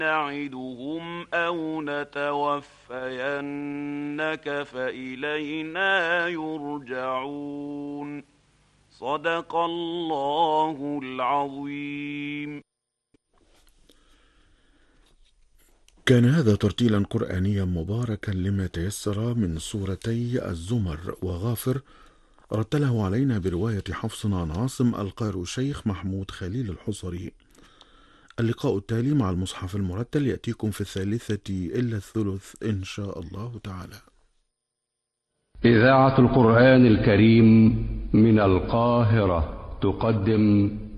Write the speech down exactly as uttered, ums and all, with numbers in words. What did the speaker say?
نعدهم أو نتوفينك فإلينا يرجعون. صدق الله العظيم. كان هذا ترتيلا قرآنيا مباركا لما تيسر من سورتي الزمر وغافر، رتله علينا برواية حفص عن عاصم القارئ الشيخ محمود خليل الحصري. اللقاء التالي مع المصحف المرتل يأتيكم في الثالثة إلا الثلث إن شاء الله تعالى. إذاعة القرآن الكريم من القاهرة تقدم